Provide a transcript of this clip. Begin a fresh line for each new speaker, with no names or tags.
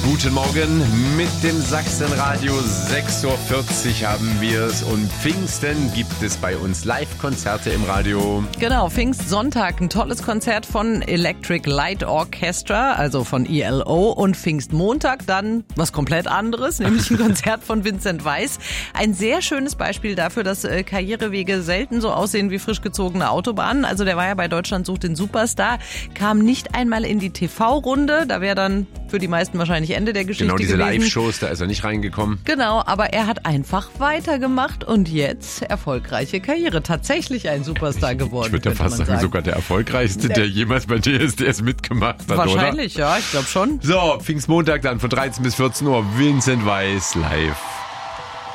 Guten Morgen mit dem Sachsenradio. 6.40 Uhr haben wir es und Pfingsten gibt es bei uns Live-Konzerte im Radio.
Genau, Pfingstsonntag, ein tolles Konzert von Electric Light Orchestra, also von ELO, und Pfingstmontag dann was komplett anderes, nämlich ein Konzert von Vincent Weiss. Ein sehr schönes Beispiel dafür, dass Karrierewege selten so aussehen wie frisch gezogene Autobahnen. Also der war ja bei Deutschland sucht den Superstar, kam nicht einmal in die TV-Runde, da wäre dann für die meisten wahrscheinlich Ende der Geschichte gewesen.
Genau, diese Live-Shows, da ist er nicht reingekommen.
Genau, aber er hat einfach weitergemacht und jetzt erfolgreiche Karriere. Tatsächlich ein Superstar geworden.
Ich würde ja fast sagen, sogar der erfolgreichste, der jemals bei DSDS mitgemacht hat,
wahrscheinlich,
oder?
Ja, ich glaube schon.
So, Pfingstmontag dann von 13 bis 14 Uhr, Vincent Weiss live.